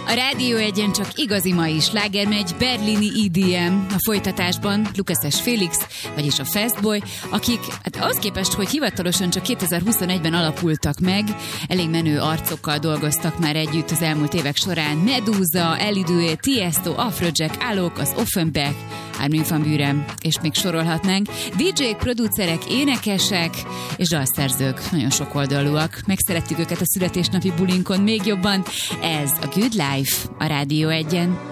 A Rádió Egyen csak igazi mai sláger megy, berlini EDM. A folytatásban Lukases Félix, vagyis a Fastboy, akik az képest, hogy hivatalosan csak 2021-ben alapultak meg, elég menő arcokkal dolgoztak már együtt az elmúlt évek során. Medusa, Elidue, Tiesto, Afrojack, Alok, az Offenbach, Armin van Buuren, és még sorolhatnánk. DJ-k, producerek, énekesek és dalszerzők, nagyon sokoldalúak. Megszerettük őket a születésnapi bulinkon még jobban. Ez a Good Life a Rádió Egyen.